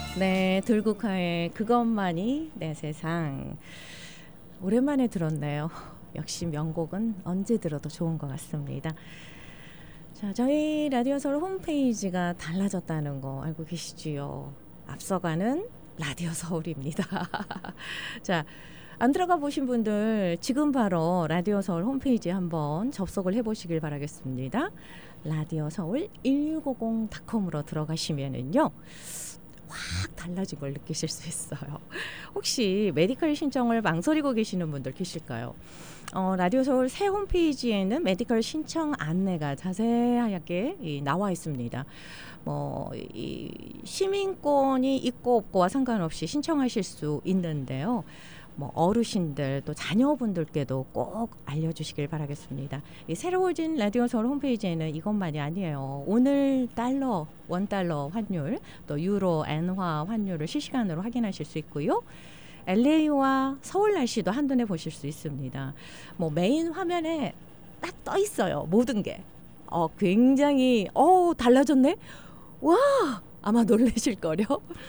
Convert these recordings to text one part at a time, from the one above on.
네, 들국화의 그것만이 내 세상. 오랜만에 들었네요. 역시 명곡은 언제 들어도 좋은 것 같습니다. 자, 저희 라디오 서울 홈페이지가 달라졌다는 거 알고 계시지요? 앞서가는 라디오 서울입니다. 자, 안 들어가 보신 분들 지금 바로 라디오 서울 홈페이지 한번 접속을 해보시길 바라겠습니다. 라디오 서울 1650.com으로 들어가시면은요. 확 달라진 걸 느끼실 수 있어요. 혹시 메디컬 신청을 망설이고 계시는 분들 계실까요? 라디오 서울 새 홈페이지에는 메디컬 신청 안내가 자세하게 나와 있습니다. 이 시민권이 있고 없고와 상관없이 신청하실 수 있는데요. 어르신들 또 자녀분들께도 꼭 알려주시길 바라겠습니다. 이 새로워진 라디오 서울 홈페이지에는 이것만이 아니에요. 오늘 달러, $1 환율, 또 유로, 엔화 환율을 실시간으로 확인하실 수 있고요. LA와 서울 날씨도 한눈에 보실 수 있습니다. 메인 화면에 딱 떠 있어요. 모든 게. 굉장히 달라졌네. 와, 아마 놀라실 거려.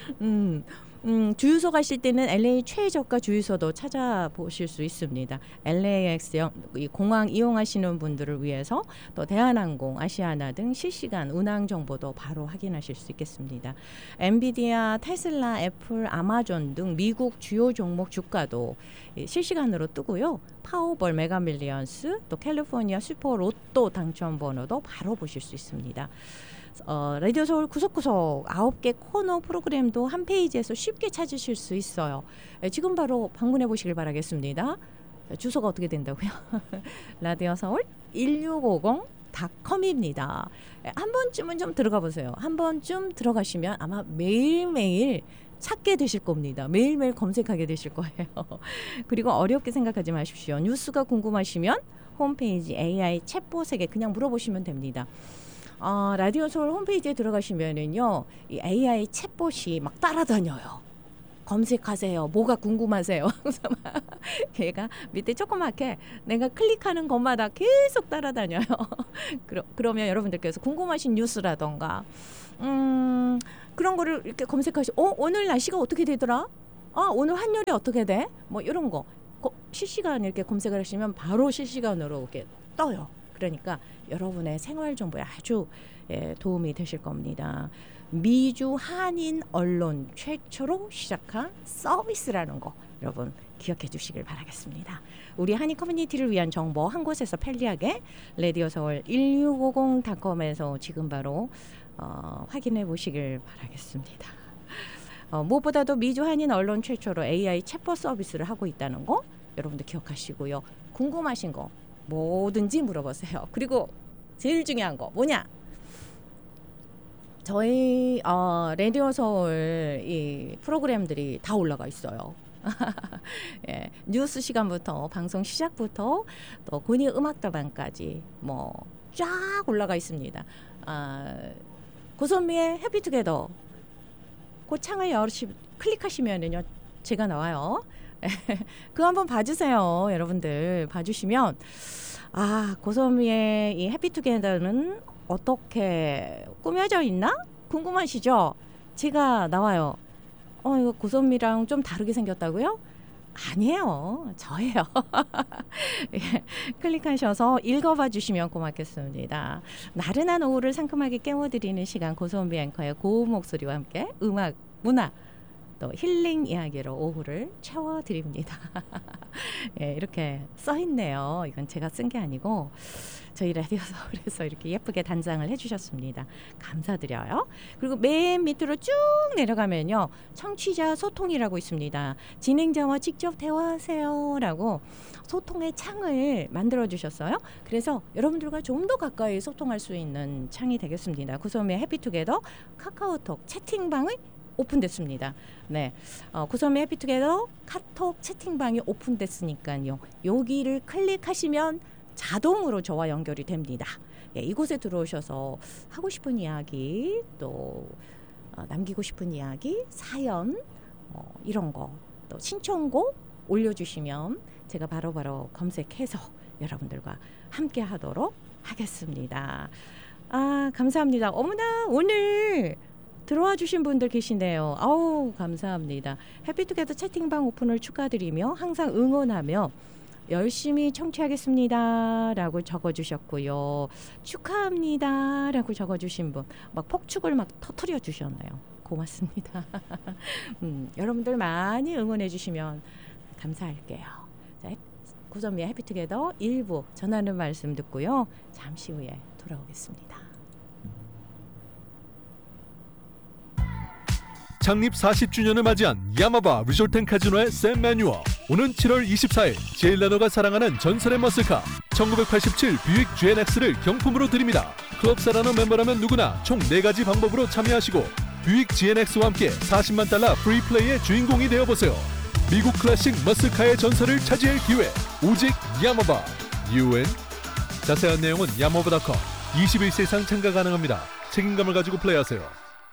주유소 가실 때는 LA 최저가 주유소도 찾아보실 수 있습니다. LAX 이 공항 이용하시는 분들을 위해서 또 대한항공, 아시아나 등 실시간 운항 정보도 바로 확인하실 수 있겠습니다. 엔비디아, 테슬라, 애플, 아마존 등 미국 주요 종목 주가도 실시간으로 뜨고요. 파워볼 메가밀리언스, 또 캘리포니아 슈퍼 로또 당첨 번호도 바로 보실 수 있습니다. 라디오 서울 구석구석 9개 코너 프로그램도 한 페이지에서 쉽게 찾으실 수 있어요. 지금 바로 방문해 보시길 바라겠습니다. 주소가 어떻게 된다고요? 라디오 서울 1650.com입니다. 한 번쯤은 좀 들어가 보세요. 한 번쯤 들어가시면 아마 매일매일 찾게 되실 겁니다. 매일매일 검색하게 되실 거예요. 그리고 어렵게 생각하지 마십시오. 뉴스가 궁금하시면 홈페이지 AI 챗봇에게 그냥 물어보시면 됩니다. 라디오 서울 홈페이지에 들어가시면은요, 이 AI 챗봇이 막 따라다녀요. 검색하세요. 뭐가 궁금하세요? 걔가 밑에 조그맣게 내가 클릭하는 것마다 계속 따라다녀요. 그러면 여러분들께서 궁금하신 뉴스라던가, 그런 거를 이렇게 검색하시고, 오늘 날씨가 어떻게 되더라? 오늘 환율이 어떻게 돼? 이런 거. 실시간 이렇게 검색을 하시면 바로 실시간으로 이렇게 떠요. 그러니까 여러분의 생활 정보에 아주 도움이 되실 겁니다. 미주 한인 언론 최초로 시작한 서비스라는 거 여러분 기억해 주시길 바라겠습니다. 우리 한인 커뮤니티를 위한 정보 한 곳에서 편리하게 라디오 서울 1650.com에서 지금 바로 확인해 보시길 바라겠습니다. 무엇보다도 미주 한인 언론 최초로 AI 챗봇 서비스를 하고 있다는 거 여러분들 기억하시고요. 궁금하신 거 뭐든지 물어보세요. 그리고 제일 중요한 거 뭐냐? 저희 라디오 서울 이 프로그램들이 다 올라가 있어요. 예, 뉴스 시간부터 방송 시작부터 또 군이 음악다방까지 쫙 올라가 있습니다. 고선미의 해피투게더 그 창을 클릭하시면은요 제가 나와요. 그거 한번 봐주세요. 여러분들 봐주시면 고소미의 이 해피투게더는 어떻게 꾸며져 있나? 궁금하시죠? 제가 나와요. 이거 고소미랑 좀 다르게 생겼다고요? 아니에요. 저예요. 예, 클릭하셔서 읽어봐 주시면 고맙겠습니다. 나른한 오후를 상큼하게 깨워드리는 시간 고소미 앵커의 고운 목소리와 함께 음악, 문화 또 힐링 이야기로 오후를 채워드립니다. 예, 이렇게 써있네요. 이건 제가 쓴 게 아니고 저희 라디오 서울에서 이렇게 예쁘게 단장을 해주셨습니다. 감사드려요. 그리고 맨 밑으로 쭉 내려가면요. 청취자 소통이라고 있습니다. 진행자와 직접 대화하세요 라고 소통의 창을 만들어주셨어요. 그래서 여러분들과 좀 더 가까이 소통할 수 있는 창이 되겠습니다. 구소미의 해피투게더 카카오톡 채팅방의 오픈됐습니다. 네, 구소미 해피투게더 카톡 채팅방이 오픈됐으니까요. 여기를 클릭하시면 자동으로 저와 연결이 됩니다. 예, 이곳에 들어오셔서 하고 싶은 이야기 또 남기고 싶은 이야기, 사연 이런 거 또 신청곡 올려주시면 제가 바로바로 검색해서 여러분들과 함께 하도록 하겠습니다. 감사합니다. 어머나 오늘 들어와 주신 분들 계시네요. 아우 감사합니다. 해피투게더 채팅방 오픈을 축하드리며 항상 응원하며 열심히 청취하겠습니다 라고 적어주셨고요. 축하합니다 라고 적어주신 분 막 폭죽을 막 터뜨려 주셨네요. 고맙습니다. 여러분들 많이 응원해 주시면 감사할게요. 자, 고선미의 해피투게더 1부 전하는 말씀 듣고요. 잠시 후에 돌아오겠습니다. 창립 40주년을 맞이한 야마바 리조트앤카지노의 샘 매뉴어. 오는 7월 24일 제일라노가 사랑하는 전설의 머슬카 1987 뷰익 GNX를 경품으로 드립니다. 클럽 사라노 멤버라면 누구나 총 4가지 방법으로 참여하시고 뷰익 GNX와 함께 40만 달러 프리플레이의 주인공이 되어보세요. 미국 클래식 머슬카의 전설을 차지할 기회 오직 야마바 UN. 자세한 내용은 야마바.com. 21세 이상 참가 가능합니다. 책임감을 가지고 플레이하세요.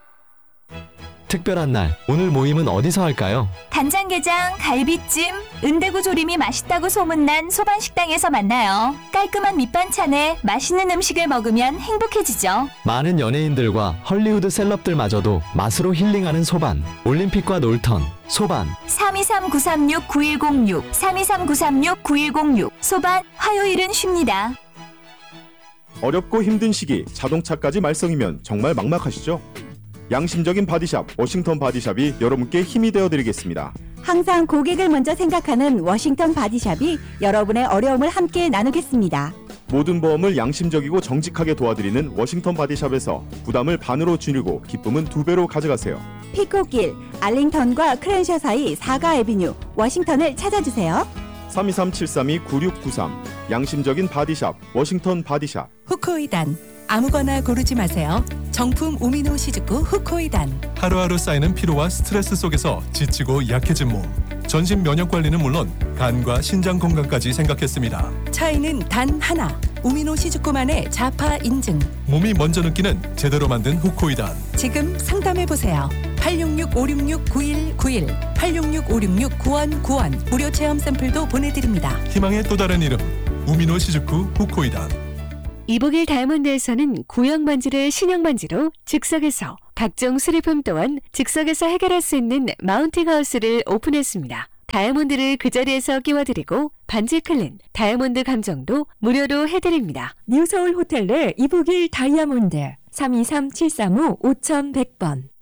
특별한 날, 오늘 모임은 어디서 할까요? 간장게장, 갈비찜, 은대구 조림이 맛있다고 소문난 소반식당에서 만나요. 깔끔한 밑반찬에 맛있는 음식을 먹으면 행복해지죠. 많은 연예인들과 헐리우드 셀럽들마저도 맛으로 힐링하는 소반. 올림픽과 놀턴, 소반. 323-936-9106, 323-936-9106. 소반, 화요일은 쉽니다. 어렵고 힘든 시기, 자동차까지 말썽이면 정말 막막하시죠? 양심적인 바디샵 워싱턴 바디샵이 여러분께 힘이 되어드리겠습니다. 항상 고객을 먼저 생각하는 워싱턴 바디샵이 여러분의 어려움을 함께 나누겠습니다. 모든 보험을 양심적이고 정직하게 도와드리는 워싱턴 바디샵에서 부담을 반으로 줄이고 기쁨은 2배로 가져가세요. 피코길, 알링턴과 크랜셔 사이 4가 애비뉴 워싱턴을 찾아주세요. 323-732-9693 양심적인 바디샵 워싱턴 바디샵. 후코이단 아무거나 고르지 마세요. 정품 우미노 시즈쿠 후코이단. 하루하루 쌓이는 피로와 스트레스 속에서 지치고 약해진 몸. 전신 면역 관리는 물론 간과 신장 건강까지 생각했습니다. 차이는 단 하나. 우미노 시즈쿠만의 자파 인증. 몸이 먼저 느끼는 제대로 만든 후코이단. 지금 상담해보세요. 866-566-9191 866-566-9191 무료 체험 샘플도 보내드립니다. 희망의 또 다른 이름 우미노 시즈쿠 후코이단. 이복일 다이아몬드에서는 구형 반지를 신형 반지로 즉석에서, 각종 수리품 또한 즉석에서 해결할 수 있는 마운팅 하우스를 오픈했습니다. 다이아몬드를 그 자리에서 끼워드리고 반지 클린, 다이아몬드 감정도 무료로 해드립니다. 뉴서울 호텔 내 이복일 다이아몬드 323-735-5100번.